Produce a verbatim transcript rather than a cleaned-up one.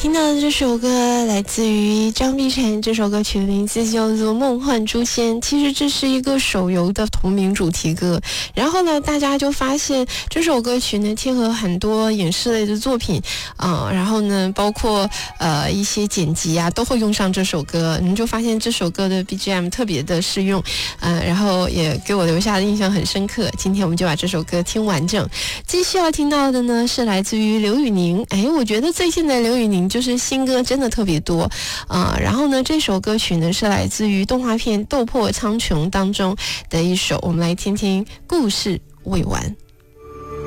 听到的这首歌来自于张碧晨，这首歌曲的名字叫做《梦幻诛仙》。其实这是一个手游的同名主题歌，然后呢，大家就发现这首歌曲呢贴合很多影视类的作品啊、呃，然后呢，包括呃一些剪辑啊，都会用上这首歌，你就发现这首歌的 B G M 特别的适用，呃，然后也给我留下的印象很深刻。今天我们就把这首歌听完整。继续要听到的呢是来自于刘宇宁，哎，我觉得最近的刘宇宁就是新歌真的特别多啊、呃。然后呢，这首歌曲呢是来自于动画片《斗破苍穹》当中的一首，我们来听听故事未完。